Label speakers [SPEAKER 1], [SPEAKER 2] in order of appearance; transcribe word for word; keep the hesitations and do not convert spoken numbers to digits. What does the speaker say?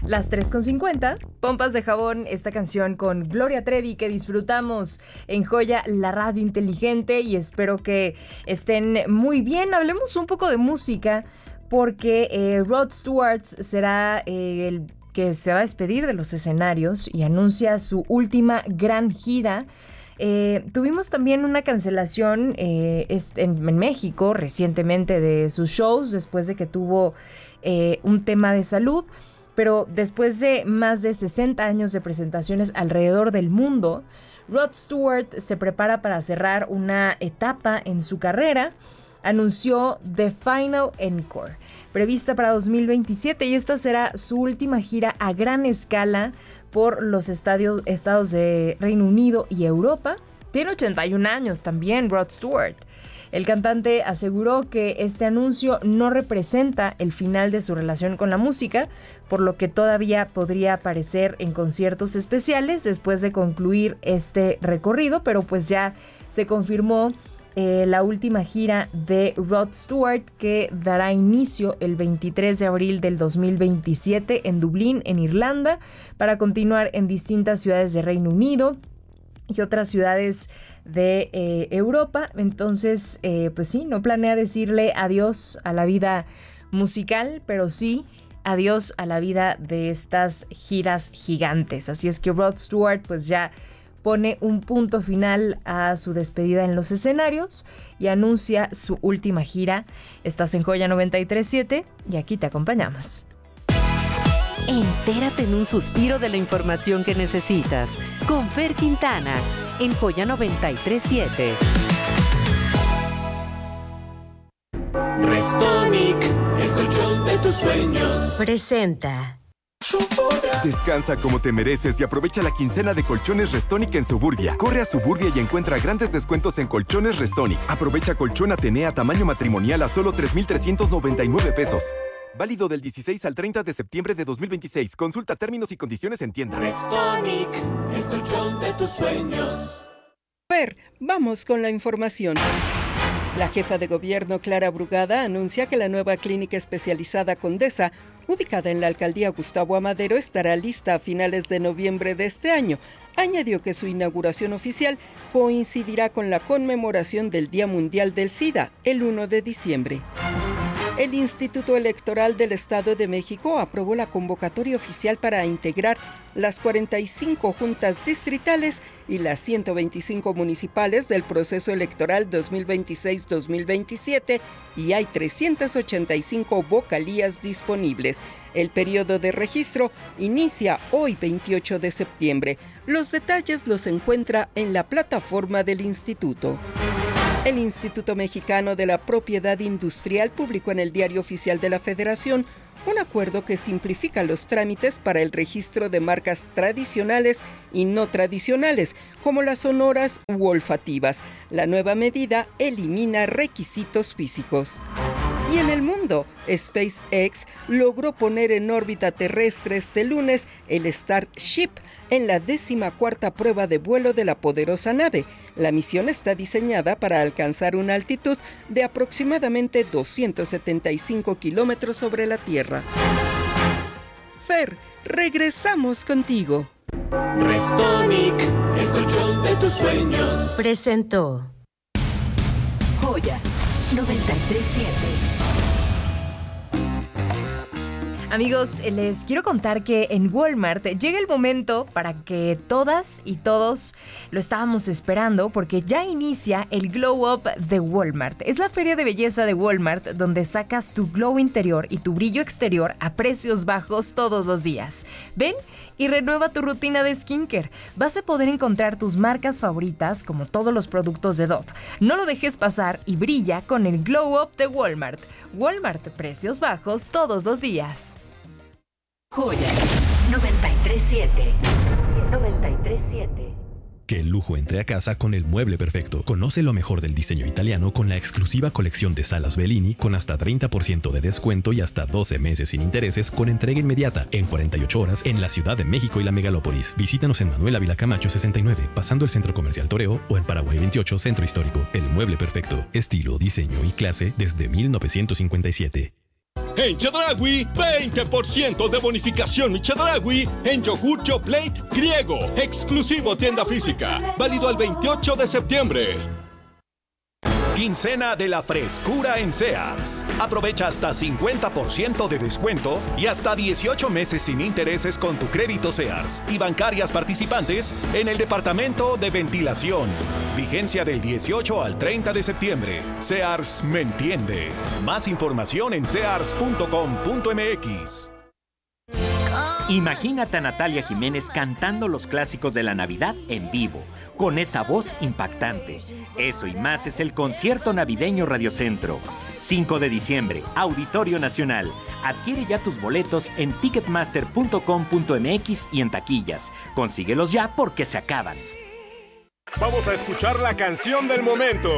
[SPEAKER 1] Las tres con cincuenta, Pompas de Jabón, esta canción con Gloria Trevi que disfrutamos en Joya, la radio inteligente, y espero que estén muy bien. Hablemos un poco de música porque eh, Rod Stewart será eh, el que se va a despedir de los escenarios y anuncia su última gran gira. Eh, tuvimos también una cancelación eh, en, en México recientemente de sus shows después de que tuvo eh, un tema de salud. Pero después de más de sesenta años de presentaciones alrededor del mundo, Rod Stewart se prepara para cerrar una etapa en su carrera. Anunció The Final Encore, prevista para dos mil veintisiete, y esta será su última gira a gran escala por los estadios, estados de Reino Unido y Europa. Tiene ochenta y un años también Rod Stewart. El cantante aseguró que este anuncio no representa el final de su relación con la música, por lo que todavía podría aparecer en conciertos especiales después de concluir este recorrido, pero pues ya se confirmó eh, la última gira de Rod Stewart, que dará inicio el veintitrés de abril del dos mil veintisiete en Dublín, en Irlanda, para continuar en distintas ciudades de Reino Unido y otras ciudades de eh, Europa. Entonces, eh, pues sí, no planea decirle adiós a la vida musical, pero sí adiós a la vida de estas giras gigantes. Así es que Rod Stewart pues ya pone un punto final a su despedida en los escenarios y anuncia su última gira. Estás en Joya noventa y tres punto siete y aquí te acompañamos.
[SPEAKER 2] Entérate en un suspiro de la información que necesitas con Fer Quintana en Joya noventa y tres punto siete.
[SPEAKER 3] Restonic, el colchón de tus sueños,
[SPEAKER 2] presenta.
[SPEAKER 4] Descansa como te mereces y aprovecha la quincena de colchones Restonic en Suburbia. Corre a Suburbia y encuentra grandes descuentos en colchones Restonic. Aprovecha colchón Atenea tamaño matrimonial a solo tres mil trescientos noventa y nueve pesos. Válido del dieciséis al treinta de septiembre de dos mil veintiséis. Consulta términos y condiciones en tienda.
[SPEAKER 3] Restonic, el colchón de tus sueños.
[SPEAKER 5] Fer, vamos con la información. La jefa de gobierno, Clara Brugada, anuncia que la nueva clínica especializada Condesa, ubicada en la alcaldía Gustavo Amadero, estará lista a finales de noviembre de este año. Añadió que su inauguración oficial coincidirá con la conmemoración del Día Mundial del SIDA, el primero de diciembre. El Instituto Electoral del Estado de México aprobó la convocatoria oficial para integrar las cuarenta y cinco juntas distritales y las ciento veinticinco municipales del proceso electoral dos mil veintiséis dos mil veintisiete y hay trescientas ochenta y cinco vocalías disponibles. El periodo de registro inicia hoy veintiocho de septiembre. Los detalles los encuentra en la plataforma del instituto. El Instituto Mexicano de la Propiedad Industrial publicó en el Diario Oficial de la Federación un acuerdo que simplifica los trámites para el registro de marcas tradicionales y no tradicionales, como las sonoras u olfativas. La nueva medida elimina requisitos físicos. Y en el mundo, SpaceX logró poner en órbita terrestre este lunes el Starship en la décima cuarta prueba de vuelo de la poderosa nave. La misión está diseñada para alcanzar una altitud de aproximadamente doscientos setenta y cinco kilómetros sobre la Tierra. Fer, regresamos contigo.
[SPEAKER 3] Restonic, el colchón de tus sueños,
[SPEAKER 2] presentó Joya noventa y tres punto siete.
[SPEAKER 1] Amigos, les quiero contar que en Walmart llega el momento para que todas y todos lo estábamos esperando, porque ya inicia el Glow Up de Walmart. Es la feria de belleza de Walmart donde sacas tu glow interior y tu brillo exterior a precios bajos todos los días. Ven y renueva tu rutina de skincare. Vas a poder encontrar tus marcas favoritas como todos los productos de Dove. No lo dejes pasar y brilla con el Glow Up de Walmart. Walmart, precios bajos todos los días.
[SPEAKER 2] Joya noventa y tres punto siete. noventa y tres punto siete.
[SPEAKER 6] Que el lujo entre a casa con el mueble perfecto. Conoce lo mejor del diseño italiano con la exclusiva colección de salas Bellini con hasta treinta por ciento de descuento y hasta doce meses sin intereses con entrega inmediata en cuarenta y ocho horas en la Ciudad de México y la Megalópolis. Visítanos en Manuel Ávila Camacho sesenta y nueve, pasando el Centro Comercial Toreo, o en Paraguay veintiocho, Centro Histórico. El mueble perfecto. Estilo, diseño y clase desde mil novecientos cincuenta y siete.
[SPEAKER 7] En Chedraui, veinte por ciento de bonificación Mi Chedraui en yogur Yoplait griego, exclusivo tienda física, válido al veintiocho de septiembre.
[SPEAKER 8] Quincena de la frescura en Sears. Aprovecha hasta cincuenta por ciento de descuento y hasta dieciocho meses sin intereses con tu crédito Sears y bancarias participantes en el departamento de ventilación. Vigencia del dieciocho al treinta de septiembre. Sears me entiende. Más información en sears punto com punto m x.
[SPEAKER 9] Imagínate a Natalia Jiménez cantando los clásicos de la Navidad en vivo, con esa voz impactante. Eso y más es el concierto navideño Radiocentro. cinco de diciembre, Auditorio Nacional. Adquiere ya tus boletos en ticketmaster punto com punto m x y en taquillas. Consíguelos ya porque se acaban.
[SPEAKER 10] Vamos a escuchar la canción del momento.